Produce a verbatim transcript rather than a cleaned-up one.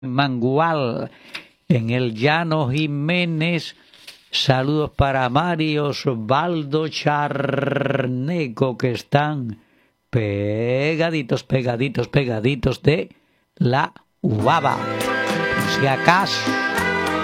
Mangual, en el Llano Jiménez. Saludos para Mario Osvaldo Charneco, que están pegaditos, pegaditos, pegaditos de la Ubaba. Si acaso